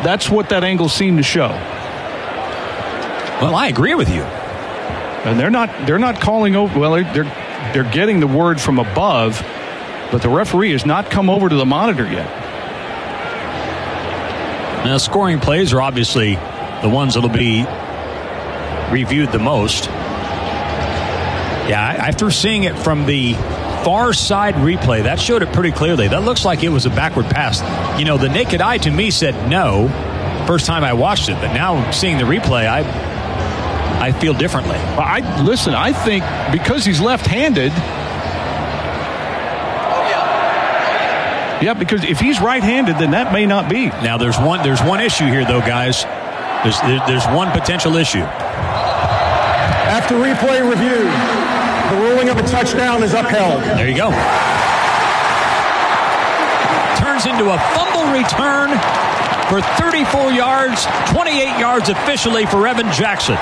That's what that angle seemed to show. Well, I agree with you. And they're not calling over. Well, they're getting the word from above, but the referee has not come over to the monitor yet. Now, scoring plays are obviously the ones that'll be reviewed the most. Yeah, after seeing it from the far side replay, that showed it pretty clearly. That looks like it was a backward pass. You know, the naked eye to me said no first time I watched it, but now seeing the replay, I feel differently. Well, I think because he's left-handed. Yeah, because if he's right-handed, then that may not be. Now there's one issue here, though, guys. There's one potential issue. After replay review, the ruling of a touchdown is upheld. There you go. Turns into a fumble return for 34 yards, 28 yards officially for Evan Jackson.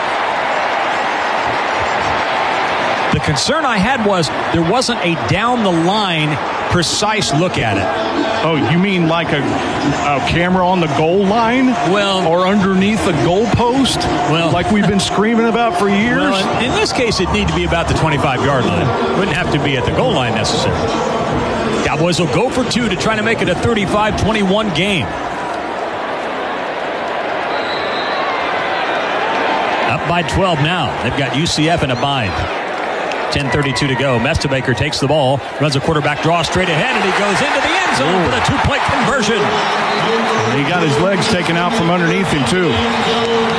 The concern I had was there wasn't a down-the-line precise look at it. Oh, you mean like a camera on the goal line? Well, or underneath the goalpost? Well, like we've been screaming about for years? Well, in this case, it'd need to be about the 25-yard line. It wouldn't have to be at the goal line necessarily. Cowboys will go for two to try to make it a 35-21 game. Up by 12 now. They've got UCF in a bind. 10:32 to go. Mestebaker takes the ball, runs a quarterback draw straight ahead, and he goes into the end zone for the two-point conversion. He got his legs taken out from underneath him, too.